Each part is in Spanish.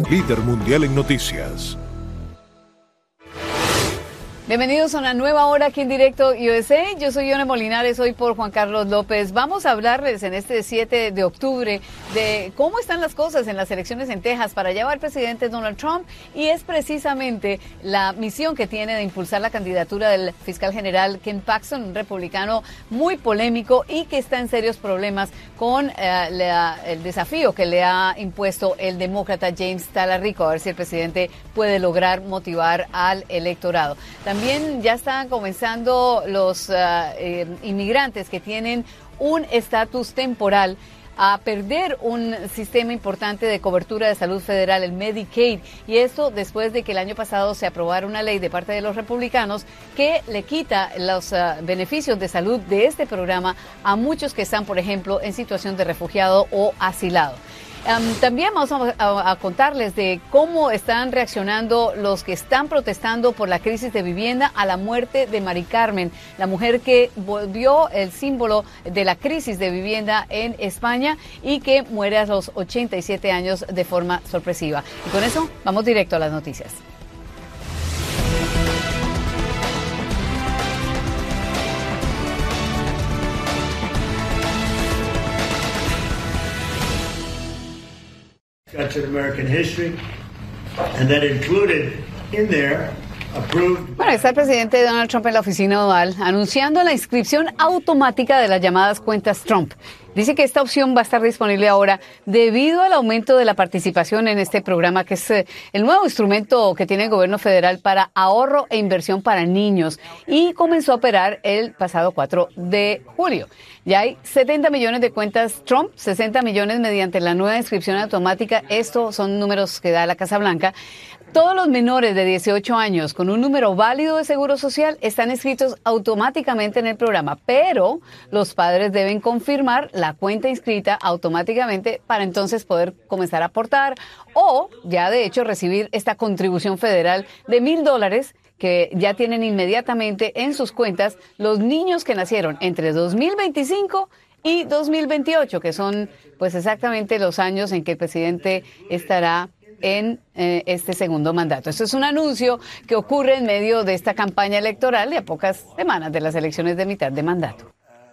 líder mundial en noticias. Bienvenidos a una nueva hora aquí en Directo USA. Yo soy Yone Molinares, hoy por Juan Carlos López. Vamos a hablarles en este 7 de octubre de cómo están las cosas en las elecciones en Texas para llevar al presidente Donald Trump, y es precisamente la misión que tiene de impulsar la candidatura del fiscal general Ken Paxton, un republicano muy polémico y que está en serios problemas con el desafío que le ha impuesto el demócrata James Talarico, a ver si el presidente puede lograr motivar al electorado. También ya están comenzando los inmigrantes que tienen un estatus temporal a perder un sistema importante de cobertura de salud federal, el Medicaid, y esto después de que el año pasado se aprobara una ley de parte de los republicanos que le quita los beneficios de salud de este programa a muchos que están, por ejemplo, en situación de refugiado o asilado. También vamos a contarles de cómo están reaccionando los que están protestando por la crisis de vivienda a la muerte de Mari Carmen, la mujer que volvió el símbolo de la crisis de vivienda en España y que muere a los 87 años de forma sorpresiva. Y con eso vamos directo a las noticias. In American history, and that included in there approved. Bueno, está el presidente Donald Trump en la oficina oval anunciando la inscripción automática de las llamadas cuentas Trump. Dice que esta opción va a estar disponible ahora debido al aumento de la participación en este programa, que es el nuevo instrumento que tiene el gobierno federal para ahorro e inversión para niños, y comenzó a operar el pasado 4 de julio. Ya hay 70 millones de cuentas Trump, 60 millones mediante la nueva inscripción automática. Estos son números que da la Casa Blanca. Todos los menores de 18 años con un número válido de seguro social están inscritos automáticamente en el programa, pero los padres deben confirmar la cuenta inscrita automáticamente para entonces poder comenzar a aportar o ya de hecho recibir esta contribución federal de $1,000 que ya tienen inmediatamente en sus cuentas los niños que nacieron entre 2025 y 2028, que son pues exactamente los años en que el presidente estará en este segundo mandato. Esto es un anuncio que ocurre en medio de esta campaña electoral y a pocas semanas de las elecciones de mitad de mandato.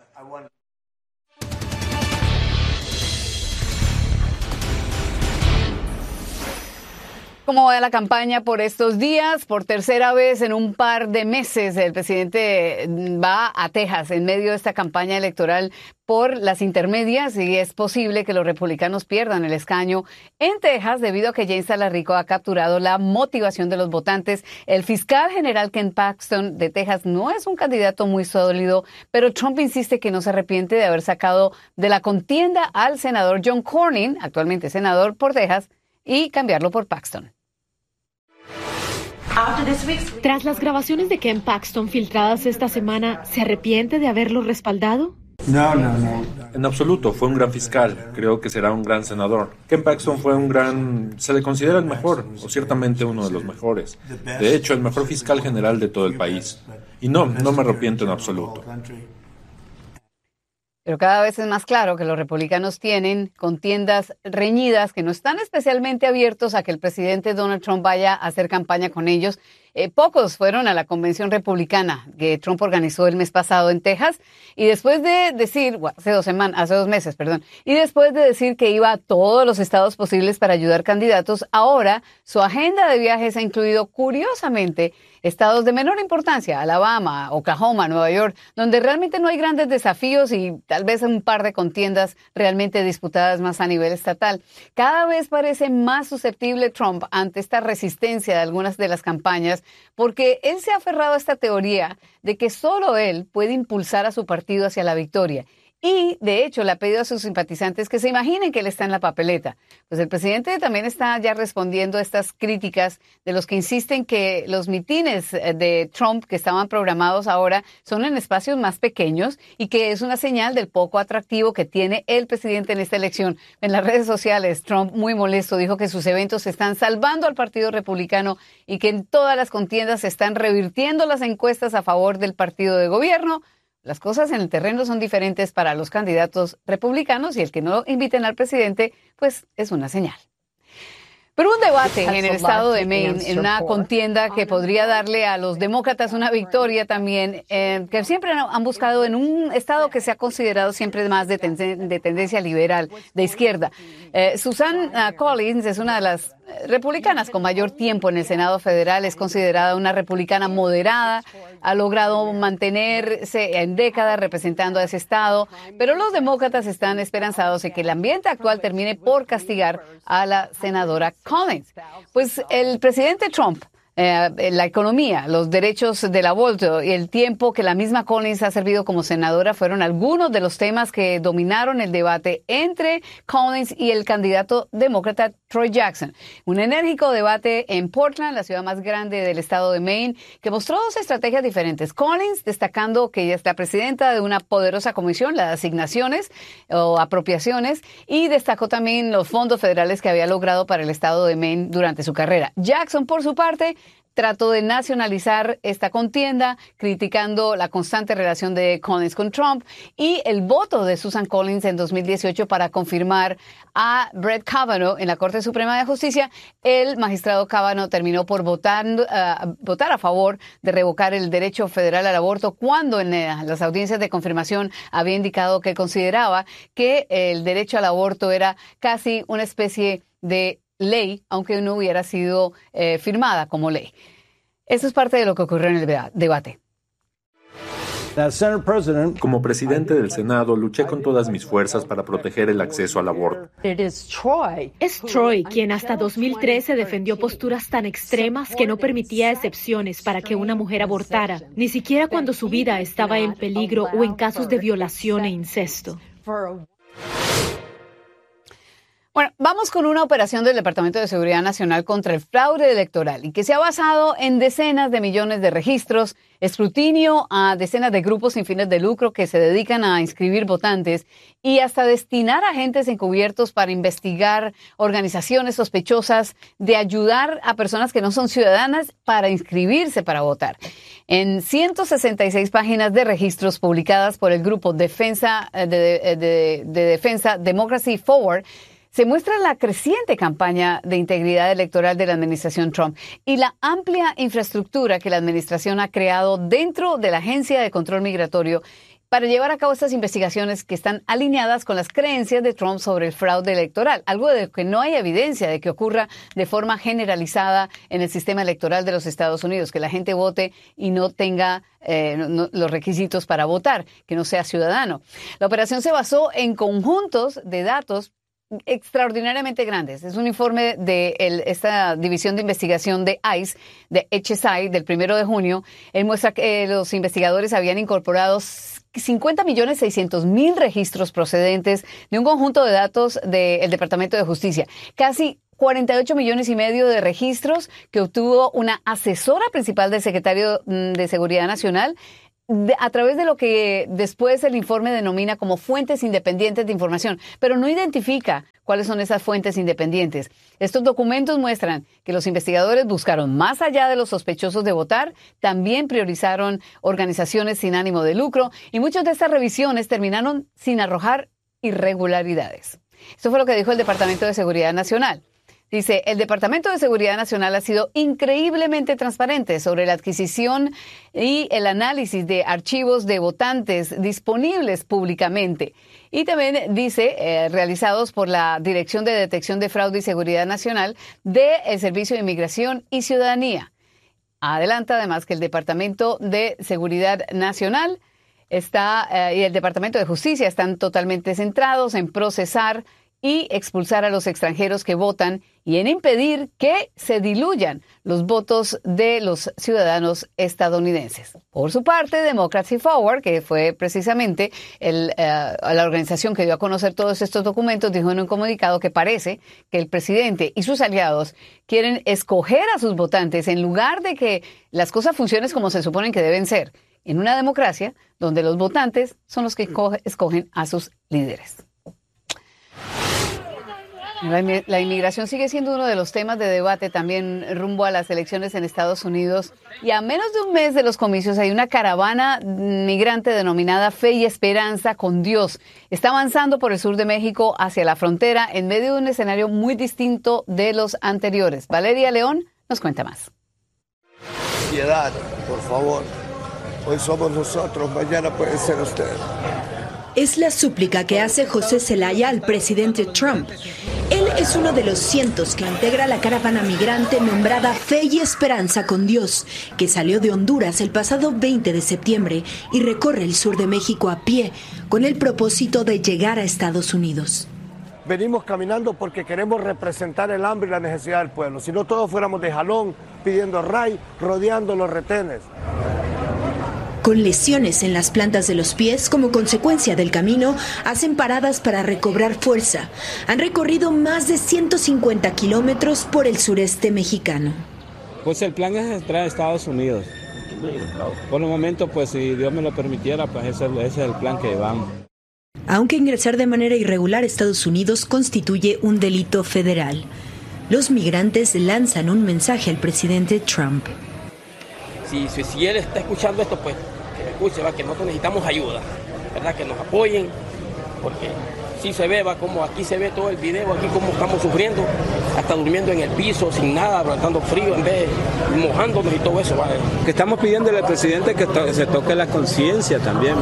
¿Cómo va la campaña por estos días? Por tercera vez en un par de meses, el presidente va a Texas en medio de esta campaña electoral por las intermedias, y es posible que los republicanos pierdan el escaño en Texas debido a que James Talarico ha capturado la motivación de los votantes. El fiscal general Ken Paxton de Texas no es un candidato muy sólido, pero Trump insiste que no se arrepiente de haber sacado de la contienda al senador John Cornyn, actualmente senador por Texas, y cambiarlo por Paxton. Tras las grabaciones de Ken Paxton filtradas esta semana, ¿se arrepiente de haberlo respaldado? No. En absoluto, fue un gran fiscal. Creo que será un gran senador. Ken Paxton se le considera el mejor, o ciertamente uno de los mejores. De hecho, el mejor fiscal general de todo el país. Y no me arrepiento en absoluto. Pero cada vez es más claro que los republicanos tienen contiendas reñidas, que no están especialmente abiertos a que el presidente Donald Trump vaya a hacer campaña con ellos. Pocos fueron a la convención republicana que Trump organizó el mes pasado en Texas, y después de decir, hace 2 meses, y después de decir que iba a todos los estados posibles para ayudar candidatos, ahora su agenda de viajes ha incluido, curiosamente, estados de menor importancia, Alabama, Oklahoma, Nueva York, donde realmente no hay grandes desafíos y tal vez un par de contiendas realmente disputadas más a nivel estatal. Cada vez parece más susceptible Trump ante esta resistencia de algunas de las campañas, porque él se ha aferrado a esta teoría de que solo él puede impulsar a su partido hacia la victoria. Y, de hecho, le ha pedido a sus simpatizantes que se imaginen que él está en la papeleta. Pues el presidente también está ya respondiendo a estas críticas de los que insisten que los mitines de Trump que estaban programados ahora son en espacios más pequeños y que es una señal del poco atractivo que tiene el presidente en esta elección. En las redes sociales, Trump, muy molesto, dijo que sus eventos están salvando al Partido Republicano y que en todas las contiendas se están revirtiendo las encuestas a favor del partido de gobierno. Las cosas en el terreno son diferentes para los candidatos republicanos y el que no inviten al presidente, pues es una señal. Pero un debate en el estado de Maine, en una contienda que podría darle a los demócratas una victoria también, que siempre han buscado en un estado que se ha considerado siempre más de tendencia liberal, de izquierda. Susan Collins es una de las republicanas con mayor tiempo en el Senado federal, es considerada una republicana moderada, ha logrado mantenerse en décadas representando a ese estado, pero los demócratas están esperanzados en que el ambiente actual termine por castigar a la senadora Collins. Pues el presidente Trump, la economía, los derechos del aborto y el tiempo que la misma Collins ha servido como senadora fueron algunos de los temas que dominaron el debate entre Collins y el candidato demócrata Troy Jackson. Un enérgico debate en Portland, la ciudad más grande del estado de Maine, que mostró dos estrategias diferentes. Collins destacando que ella es la presidenta de una poderosa comisión, las asignaciones o apropiaciones, y destacó también los fondos federales que había logrado para el estado de Maine durante su carrera. Jackson, por su parte, trató de nacionalizar esta contienda, criticando la constante relación de Collins con Trump y el voto de Susan Collins en 2018 para confirmar a Brett Kavanaugh en la Corte Suprema de Justicia. El magistrado Kavanaugh terminó por votar a favor de revocar el derecho federal al aborto cuando en las audiencias de confirmación había indicado que consideraba que el derecho al aborto era casi una especie de ley, aunque no hubiera sido firmada como ley. Eso es parte de lo que ocurrió en el debate. Como presidente del Senado, luché con todas mis fuerzas para proteger el acceso al aborto. Es Troy quien hasta 2013 defendió posturas tan extremas que no permitía excepciones para que una mujer abortara, ni siquiera cuando su vida estaba en peligro o en casos de violación e incesto. Bueno, vamos con una operación del Departamento de Seguridad Nacional contra el fraude electoral y que se ha basado en decenas de millones de registros, escrutinio a decenas de grupos sin fines de lucro que se dedican a inscribir votantes y hasta destinar agentes encubiertos para investigar organizaciones sospechosas de ayudar a personas que no son ciudadanas para inscribirse para votar. En 166 páginas de registros publicadas por el grupo Defensa Democracy Forward, se muestra la creciente campaña de integridad electoral de la administración Trump y la amplia infraestructura que la administración ha creado dentro de la Agencia de Control Migratorio para llevar a cabo estas investigaciones que están alineadas con las creencias de Trump sobre el fraude electoral, algo de que no hay evidencia de que ocurra de forma generalizada en el sistema electoral de los Estados Unidos, que la gente vote y no tenga los requisitos para votar, que no sea ciudadano. La operación se basó en conjuntos de datos extraordinariamente grandes. Es un informe de esta división de investigación de ICE, de HSI, del 1 de junio. Él muestra que los investigadores habían incorporado 50.600.000 registros procedentes de un conjunto de datos del Departamento de Justicia. Casi 48 millones y medio de registros que obtuvo una asesora principal del secretario de Seguridad Nacional a través de lo que después el informe denomina como fuentes independientes de información, pero no identifica cuáles son esas fuentes independientes. Estos documentos muestran que los investigadores buscaron más allá de los sospechosos de votar, también priorizaron organizaciones sin ánimo de lucro y muchas de estas revisiones terminaron sin arrojar irregularidades. Esto fue lo que dijo el Departamento de Seguridad Nacional. Dice, el Departamento de Seguridad Nacional ha sido increíblemente transparente sobre la adquisición y el análisis de archivos de votantes disponibles públicamente. Y también dice, realizados por la Dirección de Detección de Fraude y Seguridad Nacional del Servicio de Inmigración y Ciudadanía. Adelanta además que el Departamento de Seguridad Nacional y el Departamento de Justicia están totalmente centrados en procesar y expulsar a los extranjeros que votan y en impedir que se diluyan los votos de los ciudadanos estadounidenses. Por su parte, Democracy Forward, que fue precisamente la organización que dio a conocer todos estos documentos, dijo en un comunicado que parece que el presidente y sus aliados quieren escoger a sus votantes en lugar de que las cosas funcionen como se suponen que deben ser, en una democracia donde los votantes son los que escogen a sus líderes. La inmigración sigue siendo uno de los temas de debate también rumbo a las elecciones en Estados Unidos. Y a menos de un mes de los comicios hay una caravana migrante denominada Fe y Esperanza con Dios. Está avanzando por el sur de México hacia la frontera en medio de un escenario muy distinto de los anteriores. Valeria León nos cuenta más. Piedad, por favor. Hoy somos nosotros, mañana puede ser usted. Es la súplica que hace José Zelaya al presidente Trump. Él es uno de los cientos que integra la caravana migrante nombrada Fe y Esperanza con Dios, que salió de Honduras el pasado 20 de septiembre y recorre el sur de México a pie, con el propósito de llegar a Estados Unidos. Venimos caminando porque queremos representar el hambre y la necesidad del pueblo. Si no, todos fuéramos de jalón, pidiendo ray, rodeando los retenes. Con lesiones en las plantas de los pies como consecuencia del camino, hacen paradas para recobrar fuerza. Han recorrido más de 150 kilómetros por el sureste mexicano. Pues el plan es entrar a Estados Unidos. Por el momento, pues si Dios me lo permitiera, pues ese es el plan que vamos. Aunque ingresar de manera irregular a Estados Unidos constituye un delito federal, los migrantes lanzan un mensaje al presidente Trump. Si él está escuchando esto, pues que me escuche, que nosotros necesitamos ayuda, ¿verdad? Que nos apoyen, porque sí se ve, como aquí se ve todo el video, aquí como estamos sufriendo, hasta durmiendo en el piso, sin nada, aguantando frío, en vez de mojándonos y todo eso. ¿Vale? Que estamos pidiéndole al presidente que se toque la conciencia también.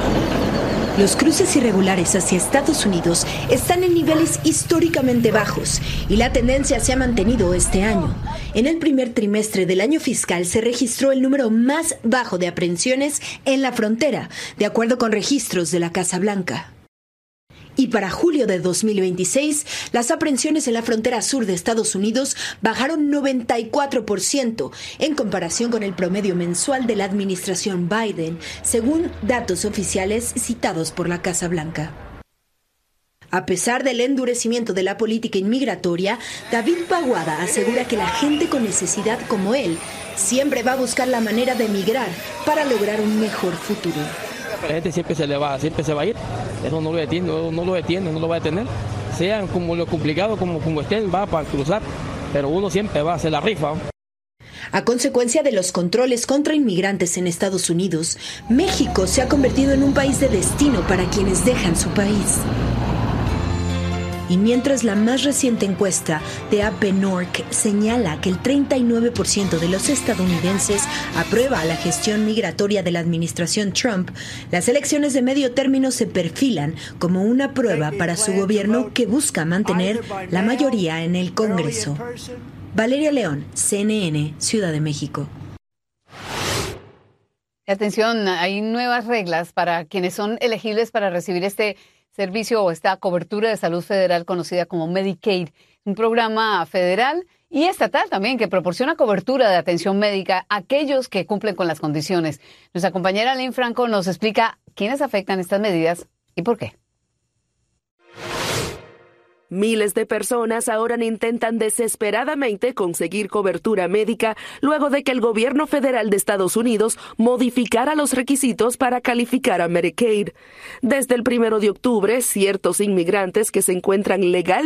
Los cruces irregulares hacia Estados Unidos están en niveles históricamente bajos y la tendencia se ha mantenido este año. En el primer trimestre del año fiscal se registró el número más bajo de aprehensiones en la frontera, de acuerdo con registros de la Casa Blanca. Y para julio de 2026, las aprehensiones en la frontera sur de Estados Unidos bajaron 94% en comparación con el promedio mensual de la administración Biden, según datos oficiales citados por la Casa Blanca. A pesar del endurecimiento de la política inmigratoria, David Paguada asegura que la gente con necesidad como él siempre va a buscar la manera de emigrar para lograr un mejor futuro. La gente siempre se va a ir, eso no lo detiene, no lo va a detener, sea como lo complicado, como estén, va para cruzar, pero uno siempre va a hacer la rifa. A consecuencia de los controles contra inmigrantes en Estados Unidos, México se ha convertido en un país de destino para quienes dejan su país. Y mientras la más reciente encuesta de AP-NORC señala que el 39% de los estadounidenses aprueba la gestión migratoria de la administración Trump, las elecciones de medio término se perfilan como una prueba para su gobierno que busca mantener la mayoría en el Congreso. Valeria León, CNN, Ciudad de México. Atención, hay nuevas reglas para quienes son elegibles para recibir este servicio o esta cobertura de salud federal conocida como Medicaid, un programa federal y estatal también que proporciona cobertura de atención médica a aquellos que cumplen con las condiciones. Nuestra compañera Lynn Franco nos explica quiénes afectan estas medidas y por qué. Miles de personas ahora intentan desesperadamente conseguir cobertura médica luego de que el gobierno federal de Estados Unidos modificara los requisitos para calificar a Medicaid. Desde el 1 de octubre, ciertos inmigrantes que se encuentran legalmente